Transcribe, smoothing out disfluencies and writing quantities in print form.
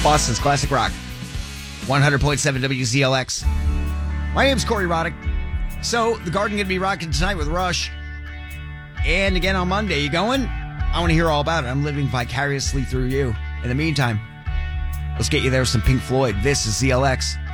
Boston's Classic Rock. 100.7 WZLX. My name's Corey Roddick. So, the Garden going to be rocking tonight with Rush. And again on Monday. You going? I want to hear all about it. I'm living vicariously through you. In the meantime, let's get you there with some Pink Floyd. This is ZLX.